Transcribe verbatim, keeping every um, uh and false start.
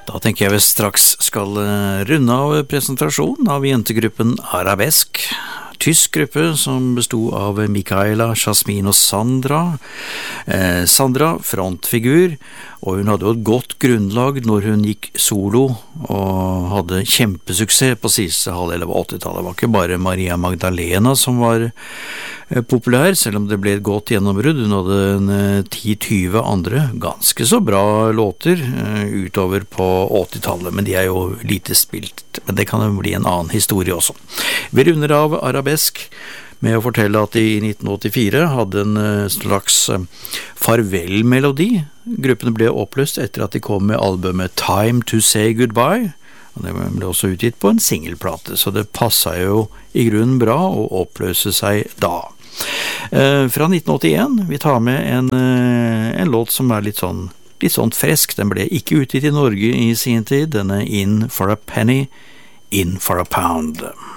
Da tenker jeg vi straks skal runde av presentasjonen av jentegruppen Arabesk. Tysk gruppe som bestod av Mikaela, Jasmin og Sandra. Eh, Sandra, frontfigur, og hun hadde jo et godt grunnlag når hun gikk solo og hadde kjempesuksess på siste halvdel av åttitallet. Det var ikke bare Maria Magdalena som var eh, populær, selv om det ble et godt gjennombrudd. Hun hadde en ti til tyve andre ganske så bra låter eh, utover på åttitallet, men de er jo lite spilt. Men det kan jo bli en annen historie også. Vi runder av Arabesk med å fortelle at de i nitten åttifire hadde en slags farvelmelodi. Gruppene ble oppløst etter at de kom med albumet Time to Say Goodbye. Og det ble også utgitt på en singelplate, så det passet jo i grunnen bra å oppløse seg da. Eh, fra nitten åttien, vi tar med en, en låt som er litt sånn litt sånn fresk. Den ble ikke utgitt i Norge i sin tid. Den er In for a Penny, In for a Pound.